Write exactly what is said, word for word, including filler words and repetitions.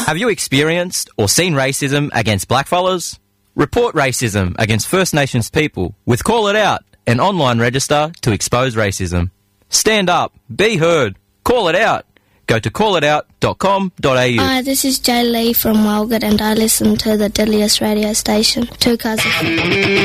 Have you experienced or seen racism against blackfellas? Report racism against First Nations people with Call It Out, an online register to expose racism. Stand up, be heard, call it out. Go to call it out dot com dot a u. Hi, this is Jay Lee from Walgett and I listen to the Deadliest radio station, Two Cousins.